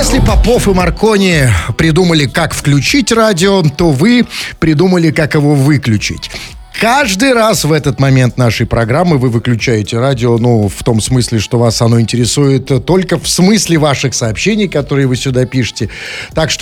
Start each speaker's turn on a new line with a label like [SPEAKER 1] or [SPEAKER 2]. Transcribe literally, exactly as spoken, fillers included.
[SPEAKER 1] Если Попов и Маркони придумали, как включить радио, то вы придумали, как его выключить. Каждый раз в этот момент нашей программы вы выключаете радио, ну, в том смысле, что вас оно интересует только в смысле ваших сообщений, которые вы сюда пишете. Так что